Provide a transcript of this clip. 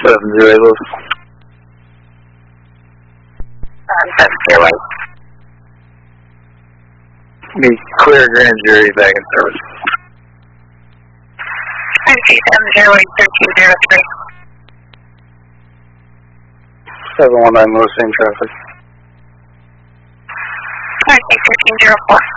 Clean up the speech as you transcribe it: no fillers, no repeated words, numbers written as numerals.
7-0 Lewis. 7-0. Need clear grand jury back in service. 7-0, 1303. 719 Lewis, same traffic. 1304.